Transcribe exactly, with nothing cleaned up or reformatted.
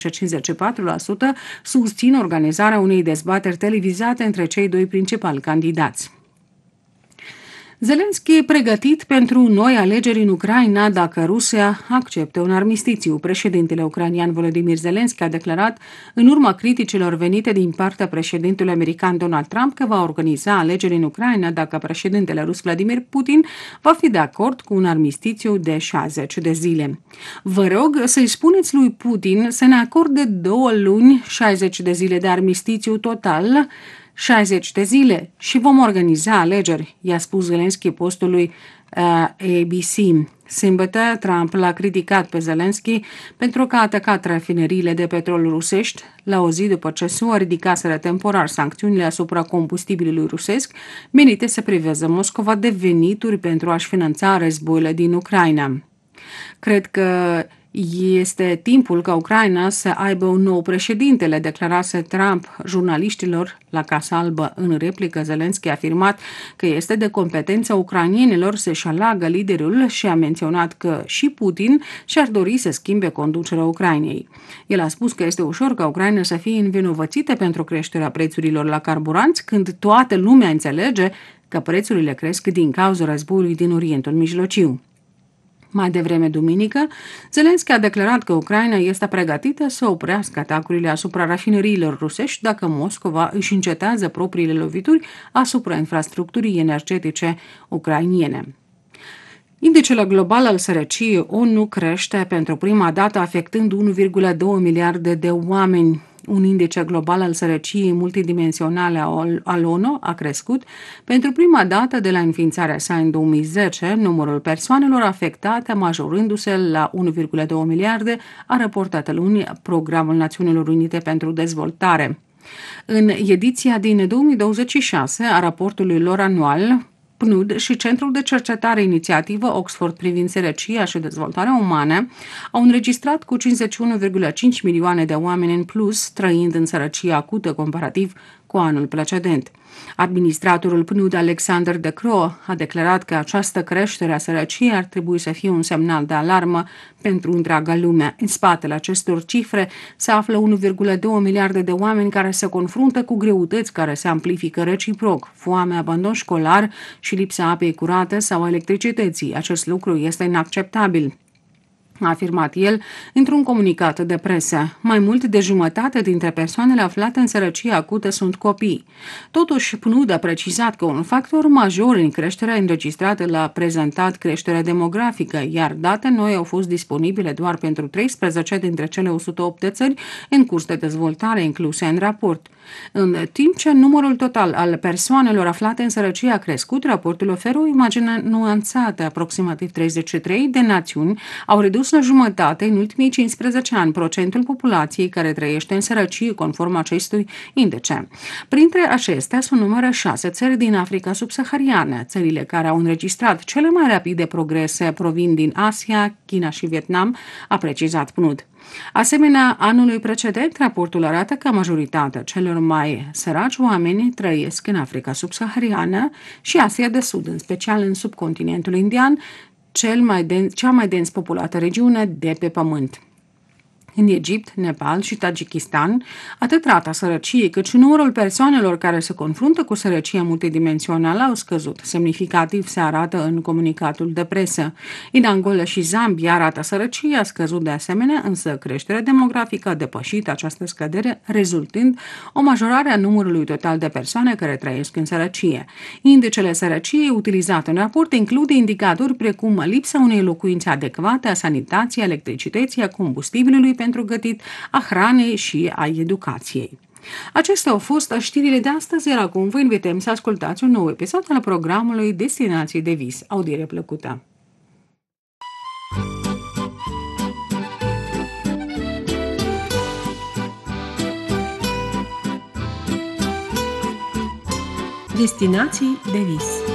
cincizeci și patru la sută susțin organizarea unei dezbateri televizate între cei doi principali candidați. Zelenski e pregătit pentru noi alegeri în Ucraina dacă Rusia acceptă un armistițiu. Președintele ucrainean Volodymyr Zelenski a declarat, în urma criticilor venite din partea președintelui american Donald Trump, că va organiza alegeri în Ucraina dacă președintele rus Vladimir Putin va fi de acord cu un armistițiu de șaizeci de zile. Vă rog să-i spuneți lui Putin să ne acorde două luni, șaizeci de zile de armistițiu total, șaizeci de zile și vom organiza alegeri, i-a spus Zelenski postului uh, A B C. Sâmbătă, Trump l-a criticat pe Zelenski pentru că a atacat rafineriile de petrol rusești la o zi după ce S U A ridicaseră temporar sancțiunile asupra combustibilului rusesc, menite să priveze Moscova de venituri pentru a-și finanța războiul din Ucraina. Cred că este timpul ca Ucraina să aibă un nou președinte, le declarase Trump jurnaliștilor la Casa Albă. În replică, Zelenski a afirmat că este de competența ucrainienilor să-și aleagă liderul și a menționat că și Putin și-ar dori să schimbe conducerea Ucrainei. El a spus că este ușor ca Ucraina să fie învinovățită pentru creșterea prețurilor la carburanți, când toată lumea înțelege că prețurile cresc din cauza războiului din Orientul Mijlociu. Mai devreme duminică, Zelenski a declarat că Ucraina este pregătită să oprească atacurile asupra rafineriilor rusești dacă Moscova își încetează propriile lovituri asupra infrastructurii energetice ucrainiene. Indicele global al sărăciei O N U crește pentru prima dată, afectând unu virgulă doi miliarde de oameni. Un indice global al sărăciei multidimensionale al O N U a crescut pentru prima dată de la înființarea sa în două mii zece, numărul persoanelor afectate majorându-se la unu virgulă doi miliarde, a raportat luni Programul Națiunilor Unite pentru Dezvoltare. În ediția din două mii douăzeci și șase a raportului lor anual, P N U D și Centrul de Cercetare Inițiativă Oxford privind sărăcia și dezvoltarea umană au înregistrat cu cincizeci și unu virgulă cinci milioane de oameni în plus trăind în sărăcie acută comparativ cu anul precedent. Administratorul P N U D, Alexander De Croo, a declarat că această creștere a sărăciei ar trebui să fie un semnal de alarmă pentru întreaga lume. În spatele acestor cifre se află unu virgulă doi miliarde de oameni care se confruntă cu greutăți care se amplifică reciproc, foame, abandon școlar și lipsa apei curate sau electricității. Acest lucru este inacceptabil, a afirmat el într-un comunicat de presă. Mai mult de jumătate dintre persoanele aflate în sărăcie acută sunt copii. Totuși, P N U D a precizat că un factor major în creșterea înregistrată l-a prezentat creșterea demografică, iar date noi au fost disponibile doar pentru treisprezece dintre cele o sută opt de țări în curs de dezvoltare incluse în raport. În timp ce numărul total al persoanelor aflate în sărăcie a crescut, raportul oferă o imagine nuanțată. Aproximativ treizeci și trei de națiuni au redus la jumătate în ultimii cincisprezece ani procentul populației care trăiește în sărăcie, conform acestui indice. Printre acestea sunt numără șase țări din Africa subsahariană. Țările care au înregistrat cele mai rapide progrese provin din Asia, China și Vietnam, a precizat P N U D. Asemenea, anului precedent, raportul arată că majoritatea celor mai săraci oameni trăiesc în Africa subsahariană și Asia de Sud, în special în subcontinentul indian, cel mai dens, cea mai dens populată regiune de pe pământ. În Egipt, Nepal și Tajikistan, atât rata sărăciei cât și numărul persoanelor care se confruntă cu sărăcia multidimensională au scăzut. Semnificativ se arată în comunicatul de presă. În Angola și Zambia, rata sărăciei a scăzut de asemenea, însă creșterea demografică a depășit această scădere, rezultând o majorare a numărului total de persoane care trăiesc în sărăcie. Indicele sărăciei utilizat în raport include indicatori precum lipsa unei locuințe adecvate, a sanității, a electricității, a combustibilului pentru gătit, a hranei și a educației. Acestea au fost știrile de astăzi, iar acum vă invităm să ascultați un nou episod al programului Destinații de Vis. Audiere plăcută! Destinații de Vis.